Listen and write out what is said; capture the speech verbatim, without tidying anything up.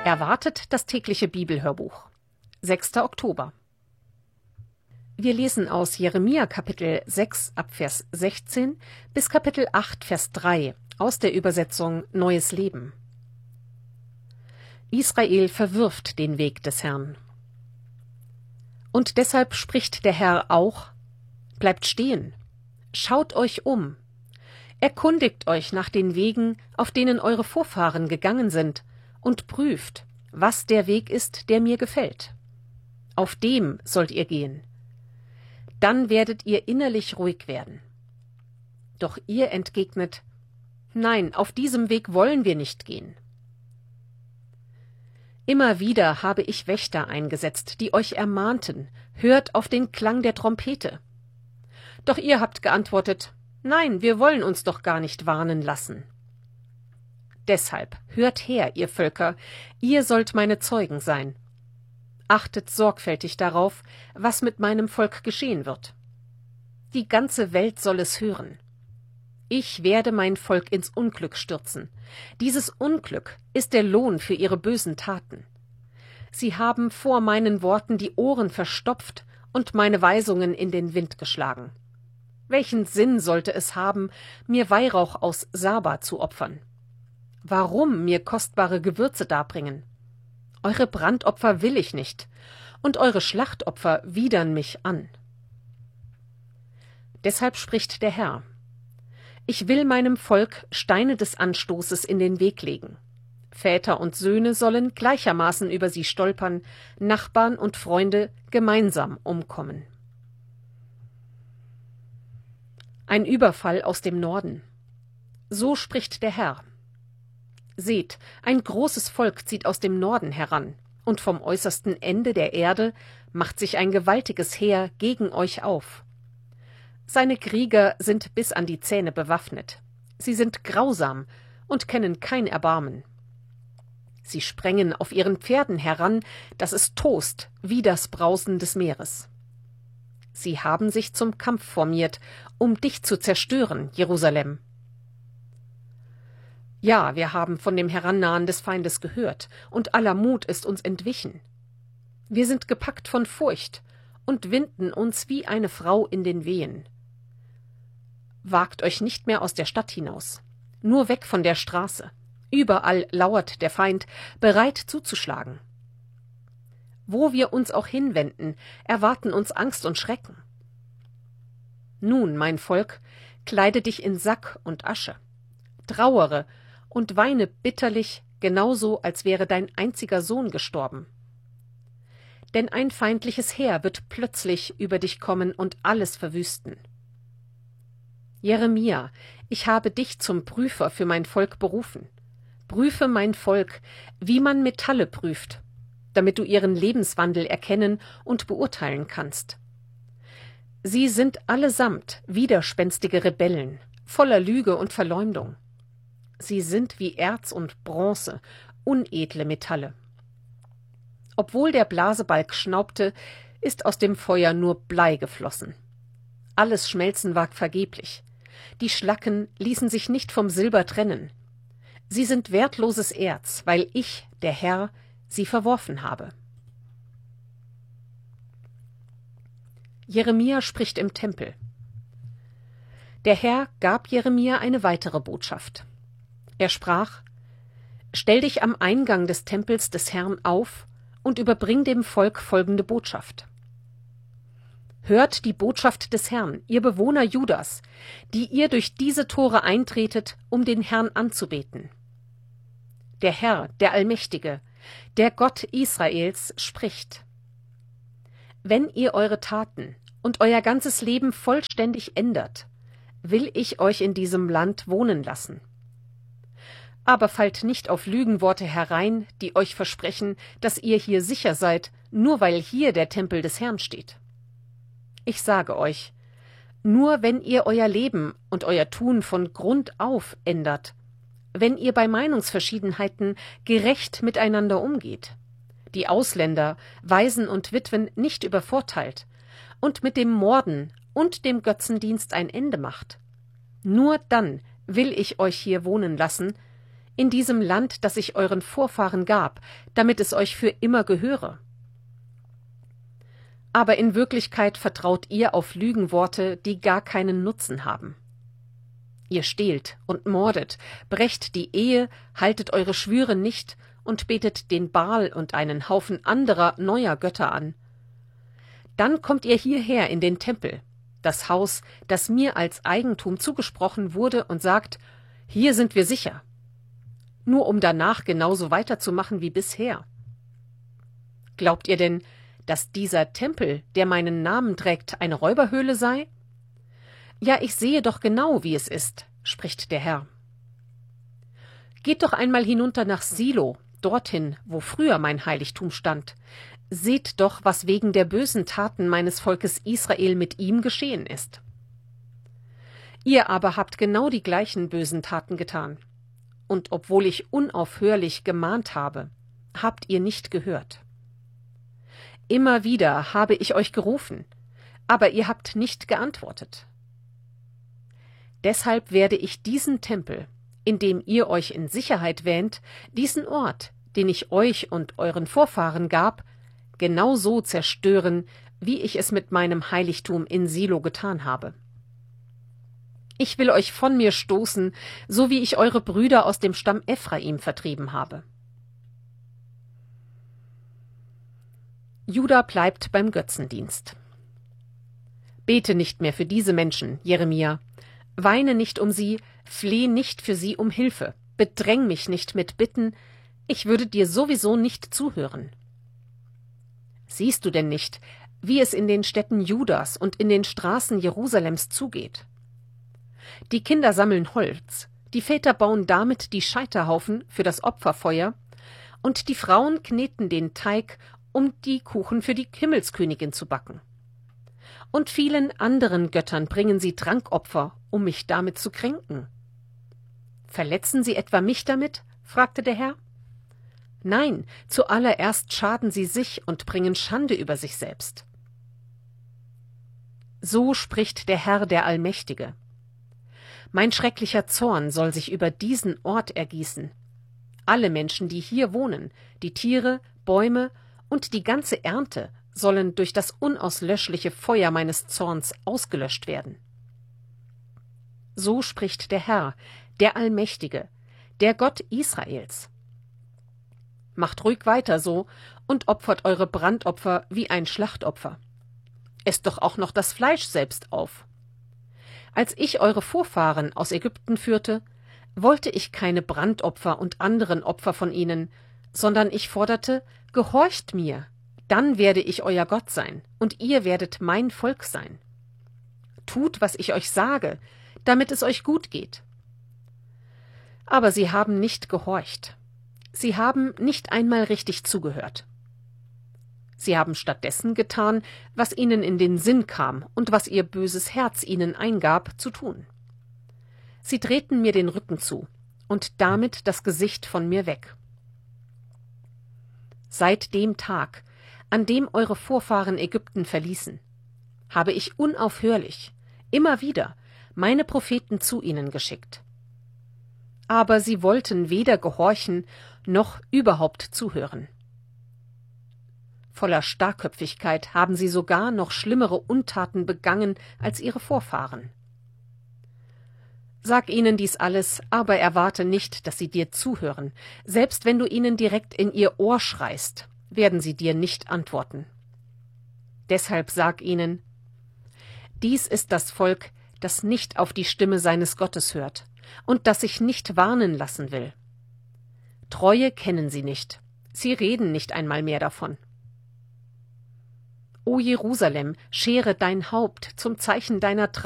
Erwartet das tägliche Bibelhörbuch. sechster Oktober. Wir lesen aus Jeremia Kapitel sechs ab Vers sechzehn bis Kapitel acht Vers drei aus der Übersetzung Neues Leben. Israel verwirft den Weg des Herrn. Und deshalb spricht der Herr auch: Bleibt stehen, schaut euch um, erkundigt euch nach den Wegen, auf denen eure Vorfahren gegangen sind, und prüft, was der Weg ist, der mir gefällt. Auf dem sollt ihr gehen. Dann werdet ihr innerlich ruhig werden. Doch ihr entgegnet: Nein, auf diesem Weg wollen wir nicht gehen. Immer wieder habe ich Wächter eingesetzt, die euch ermahnten: Hört auf den Klang der Trompete. Doch ihr habt geantwortet: Nein, wir wollen uns doch gar nicht warnen lassen. Deshalb hört her, ihr Völker, ihr sollt meine Zeugen sein. Achtet sorgfältig darauf, was mit meinem Volk geschehen wird. Die ganze Welt soll es hören. Ich werde mein Volk ins Unglück stürzen. Dieses Unglück ist der Lohn für ihre bösen Taten. Sie haben vor meinen Worten die Ohren verstopft und meine Weisungen in den Wind geschlagen. Welchen Sinn sollte es haben, mir Weihrauch aus Saba zu opfern? Warum mir kostbare Gewürze darbringen? Eure Brandopfer will ich nicht, und eure Schlachtopfer widern mich an. Deshalb spricht der Herr: Ich will meinem Volk Steine des Anstoßes in den Weg legen. Väter und Söhne sollen gleichermaßen über sie stolpern, Nachbarn und Freunde gemeinsam umkommen. Ein Überfall aus dem Norden. So spricht der Herr: Seht, ein großes Volk zieht aus dem Norden heran, und vom äußersten Ende der Erde macht sich ein gewaltiges Heer gegen euch auf. Seine Krieger sind bis an die Zähne bewaffnet. Sie sind grausam und kennen kein Erbarmen. Sie sprengen auf ihren Pferden heran, das ist Toast wie das Brausen des Meeres. Sie haben sich zum Kampf formiert, um dich zu zerstören, Jerusalem. Ja, wir haben von dem Herannahen des Feindes gehört, und aller Mut ist uns entwichen. Wir sind gepackt von Furcht und winden uns wie eine Frau in den Wehen. Wagt euch nicht mehr aus der Stadt hinaus, nur weg von der Straße. Überall lauert der Feind, bereit zuzuschlagen. Wo wir uns auch hinwenden, erwarten uns Angst und Schrecken. Nun, mein Volk, kleide dich in Sack und Asche, trauere und weine bitterlich, genauso als wäre dein einziger Sohn gestorben. Denn ein feindliches Heer wird plötzlich über dich kommen und alles verwüsten. Jeremia, ich habe dich zum Prüfer für mein Volk berufen. Prüfe mein Volk, wie man Metalle prüft, damit du ihren Lebenswandel erkennen und beurteilen kannst. Sie sind allesamt widerspenstige Rebellen, voller Lüge und Verleumdung. Sie sind wie Erz und Bronze, unedle Metalle. Obwohl der Blasebalg schnaubte, ist aus dem Feuer nur Blei geflossen. Alles Schmelzen war vergeblich. Die Schlacken ließen sich nicht vom Silber trennen. Sie sind wertloses Erz, weil ich, der Herr, sie verworfen habe. Jeremia spricht im Tempel. Der Herr gab Jeremia eine weitere Botschaft. Er sprach: Stell dich am Eingang des Tempels des Herrn auf und überbring dem Volk folgende Botschaft. Hört die Botschaft des Herrn, ihr Bewohner Judas, die ihr durch diese Tore eintretet, um den Herrn anzubeten. Der Herr, der Allmächtige, der Gott Israels, spricht: Wenn ihr eure Taten und euer ganzes Leben vollständig ändert, will ich euch in diesem Land wohnen lassen. Aber fallt nicht auf Lügenworte herein, die euch versprechen, dass ihr hier sicher seid, nur weil hier der Tempel des Herrn steht. Ich sage euch, nur wenn ihr euer Leben und euer Tun von Grund auf ändert, wenn ihr bei Meinungsverschiedenheiten gerecht miteinander umgeht, die Ausländer, Waisen und Witwen nicht übervorteilt und mit dem Morden und dem Götzendienst ein Ende macht, nur dann will ich euch hier wohnen lassen, in diesem Land, das ich euren Vorfahren gab, damit es euch für immer gehöre. Aber in Wirklichkeit vertraut ihr auf Lügenworte, die gar keinen Nutzen haben. Ihr stehlt und mordet, brecht die Ehe, haltet eure Schwüre nicht und betet den Baal und einen Haufen anderer neuer Götter an. Dann kommt ihr hierher in den Tempel, das Haus, das mir als Eigentum zugesprochen wurde, und sagt, hier sind wir sicher, nur um danach genauso weiterzumachen wie bisher. Glaubt ihr denn, dass dieser Tempel, der meinen Namen trägt, eine Räuberhöhle sei? Ja, ich sehe doch genau, wie es ist, spricht der Herr. Geht doch einmal hinunter nach Silo, dorthin, wo früher mein Heiligtum stand. Seht doch, was wegen der bösen Taten meines Volkes Israel mit ihm geschehen ist. Ihr aber habt genau die gleichen bösen Taten getan. Und obwohl ich unaufhörlich gemahnt habe, habt ihr nicht gehört. Immer wieder habe ich euch gerufen, aber ihr habt nicht geantwortet. Deshalb werde ich diesen Tempel, in dem ihr euch in Sicherheit wähnt, diesen Ort, den ich euch und euren Vorfahren gab, genau so zerstören, wie ich es mit meinem Heiligtum in Silo getan habe. Ich will euch von mir stoßen, so wie ich eure Brüder aus dem Stamm Ephraim vertrieben habe. Juda bleibt beim Götzendienst. Bete nicht mehr für diese Menschen, Jeremia. Weine nicht um sie, fleh nicht für sie um Hilfe, bedräng mich nicht mit Bitten, ich würde dir sowieso nicht zuhören. Siehst du denn nicht, wie es in den Städten Judas und in den Straßen Jerusalems zugeht? Die Kinder sammeln Holz, die Väter bauen damit die Scheiterhaufen für das Opferfeuer, und die Frauen kneten den Teig, um die Kuchen für die Himmelskönigin zu backen. Und vielen anderen Göttern bringen sie Trankopfer, um mich damit zu kränken. Verletzen sie etwa mich damit? Fragte der Herr. Nein, zuallererst schaden sie sich und bringen Schande über sich selbst. So spricht der Herr, der Allmächtige. Mein schrecklicher Zorn soll sich über diesen Ort ergießen. Alle Menschen, die hier wohnen, die Tiere, Bäume und die ganze Ernte sollen durch das unauslöschliche Feuer meines Zorns ausgelöscht werden. So spricht der Herr, der Allmächtige, der Gott Israels. Macht ruhig weiter so und opfert eure Brandopfer wie ein Schlachtopfer. Esst doch auch noch das Fleisch selbst auf. Als ich eure Vorfahren aus Ägypten führte, wollte ich keine Brandopfer und anderen Opfer von ihnen, sondern ich forderte, gehorcht mir, dann werde ich euer Gott sein, und ihr werdet mein Volk sein. Tut, was ich euch sage, damit es euch gut geht. Aber sie haben nicht gehorcht. Sie haben nicht einmal richtig zugehört. Sie haben stattdessen getan, was ihnen in den Sinn kam und was ihr böses Herz ihnen eingab, zu tun. Sie drehten mir den Rücken zu und damit das Gesicht von mir weg. Seit dem Tag, an dem eure Vorfahren Ägypten verließen, habe ich unaufhörlich, immer wieder, meine Propheten zu ihnen geschickt. Aber sie wollten weder gehorchen noch überhaupt zuhören. Voller Starrköpfigkeit haben sie sogar noch schlimmere Untaten begangen als ihre Vorfahren. Sag ihnen dies alles, aber erwarte nicht, dass sie dir zuhören. Selbst wenn du ihnen direkt in ihr Ohr schreist, werden sie dir nicht antworten. Deshalb sag ihnen: Dies ist das Volk, das nicht auf die Stimme seines Gottes hört und das sich nicht warnen lassen will. Treue kennen sie nicht, sie reden nicht einmal mehr davon. O Jerusalem, schere dein Haupt zum Zeichen deiner Trauer.